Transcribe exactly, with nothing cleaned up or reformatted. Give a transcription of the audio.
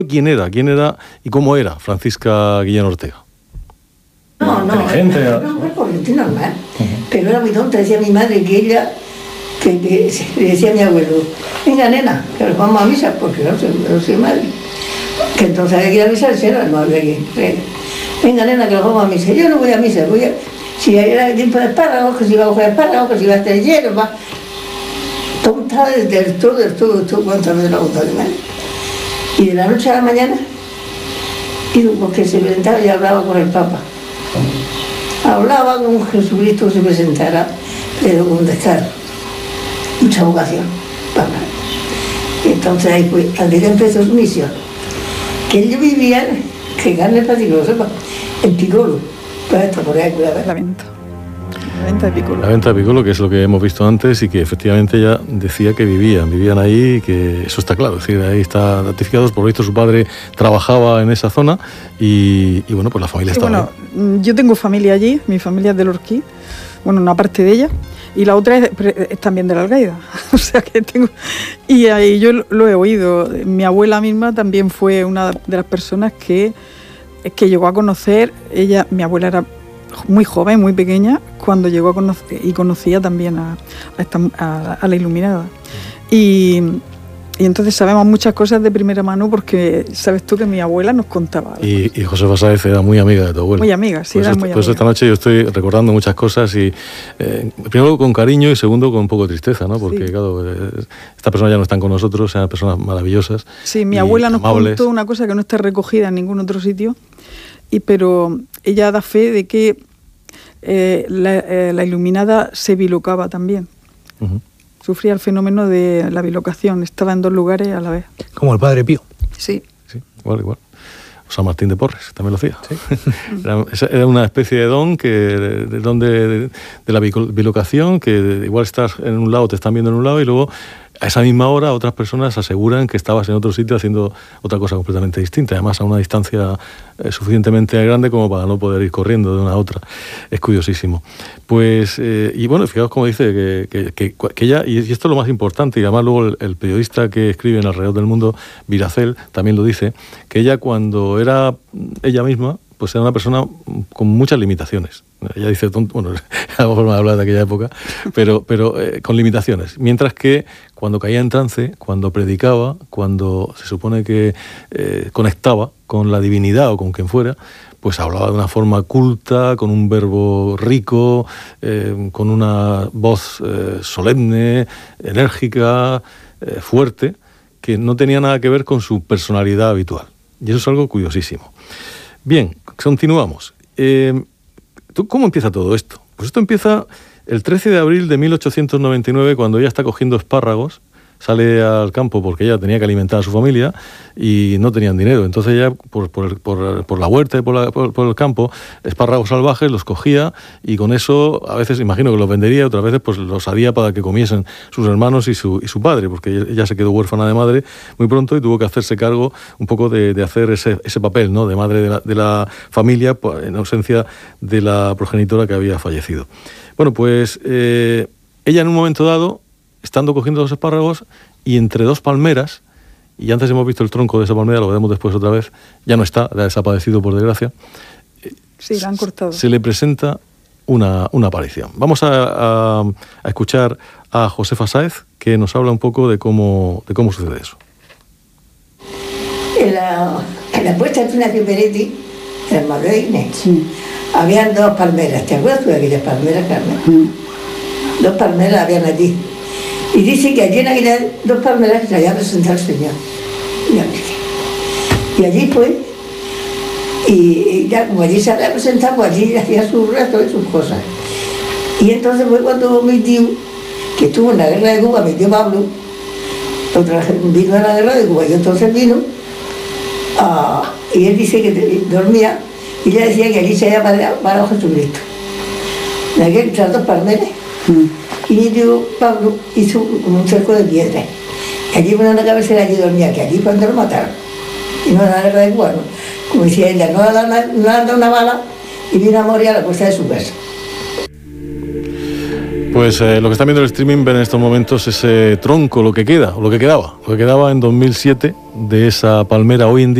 ¿Quién era? ¿Quién era y cómo era Francisca Guillén Ortega? No, no, inteligente, era una mujer corriente normal, uh-huh. Pero era muy tonta. Decía mi madre que ella, que, que le decía a mi abuelo, venga nena, que nos vamos a misa, porque no soy, no soy madre. Que entonces había que ir a misa, era, no había que ir. Venga nena, que nos vamos a misa. Yo no voy a misa, voy a... Si era tiempo de espárragos, que si iba a coger espárragos, que si iba a estar hierba. Tonta del todo, del todo, del todo, cuántas veces la voluntad de madre. Y de la noche a la mañana, y porque se presentaba y hablaba con el Papa. Hablaba con un Jesucristo que se presentara, pero con descaro, mucha vocación para hablar. Y entonces ahí fue, al día empezó su misión, que ellos vivían, que carne para ti, que lo sepa, en Piccolo, pues esto por ahí, cuidado. La venta. La venta de Piccolo. La venta de Piccolo, que es lo que hemos visto antes y que efectivamente ella decía que vivían, vivían ahí y que eso está claro, es decir, ahí está ratificado, por lo visto su padre trabajaba en esa zona y, y bueno, pues la familia sí, estaba bueno, ahí. Yo tengo familia allí, mi familia es del Orquí, bueno, una parte de ella, y la otra es, es también de la Algaida, o sea que tengo... Y ahí yo lo he oído, mi abuela misma también fue una de las personas que, que llegó a conocer, ella, mi abuela era muy joven, muy pequeña, cuando llegó a conocer y conocía también a, a, esta, a, a la Iluminada. Y, y entonces sabemos muchas cosas de primera mano porque sabes tú que mi abuela nos contaba. Y, y Josefa Sáez era muy amiga de tu abuela. Muy amiga, sí, pues era esta, muy pues amiga. Esta noche yo estoy recordando muchas cosas y eh, primero con cariño y segundo con un poco de tristeza, ¿no? Porque sí. Claro, eh, estas personas ya no están con nosotros, eran personas maravillosas. Sí, mi abuela nos amables. Contó una cosa que no está recogida en ningún otro sitio. Y, pero ella da fe de que eh, la, eh, la Iluminada se bilocaba también. Uh-huh. Sufría el fenómeno de la bilocación, estaba en dos lugares a la vez. Como el Padre Pío. Sí. Sí, igual, igual. O San Martín de Porres también lo hacía. ¿Sí? Era, era una especie de don, que, de, de don de, de, de la bilocación, que igual estás en un lado, te están viendo en un lado y luego a esa misma hora otras personas aseguran que estabas en otro sitio haciendo otra cosa completamente distinta, además a una distancia eh, suficientemente grande como para no poder ir corriendo de una a otra. Es curiosísimo. Pues, eh, y bueno, fijaos cómo dice que, que, que, que ella, y esto es lo más importante, y además luego el, el periodista que escribe en Alrededor del Mundo, Viracel, también lo dice, que ella cuando era ella misma, pues era una persona con muchas limitaciones. Ella dice, bueno, es la forma de hablar de aquella época, pero, pero eh, con limitaciones. Mientras que cuando caía en trance, cuando predicaba, cuando se supone que eh, conectaba con la divinidad o con quien fuera, pues hablaba de una forma culta, con un verbo rico, eh, con una voz eh, solemne, enérgica, eh, fuerte, que no tenía nada que ver con su personalidad habitual. Y eso es algo curiosísimo. Bien, continuamos. Eh, ¿Cómo empieza todo esto? Pues esto empieza el trece de abril de mil ochocientos noventa y nueve, cuando ella está cogiendo espárragos, sale al campo porque ella tenía que alimentar a su familia y no tenían dinero. Entonces ella, por, por, por, por la huerta y por, la, por, por el campo, espárragos salvajes los cogía y con eso, a veces imagino que los vendería, otras veces pues los haría para que comiesen sus hermanos y su, y su padre, porque ella se quedó huérfana de madre muy pronto y tuvo que hacerse cargo un poco de, de hacer ese, ese papel, ¿no?, de madre de la, de la familia, en ausencia de la progenitora que había fallecido. Bueno, pues eh, ella en un momento dado, estando cogiendo los espárragos y entre dos palmeras, y antes hemos visto el tronco de esa palmera, lo veremos después otra vez, ya no está, ha desaparecido por desgracia. Sí, la han cortado. Se le presenta una, una aparición. Vamos a, a, a escuchar a Josefa Sáez, que nos habla un poco de cómo, de cómo sucede eso. En la, en la puesta de Ignacio Peretti, en el Madrid, sí, habían dos palmeras. ¿Te acuerdas tú de aquellas palmeras, Carmen? Sí. Dos palmeras habían allí. Y dice que allí en aquellas dos palmeras se había presentado el Señor. Y allí fue, y, y ya como allí se había presentado, pues allí hacía sus restos y sus cosas. Y entonces fue cuando mi tío, que estuvo en la guerra de Cuba, mi tío Pablo, otra, vino a la guerra de Cuba y entonces vino, uh, y él dice que dormía, y ella decía que allí se había parado, parado Jesucristo. En aquellas dos palmeras. Mm. Y mi tío Pablo hizo como un cerco de piedra. Y allí ponía una cabecera, allí dormía, que allí cuando lo mataron. Y no era la guerra de Cuba, ¿no? Como decía ella, no le han dado una bala y vino a morir a la puerta de su casa. Pues eh, lo que están viendo el streaming ven en estos momentos ese tronco, lo que queda, o lo que quedaba, lo que quedaba en dos mil siete de esa palmera hoy en día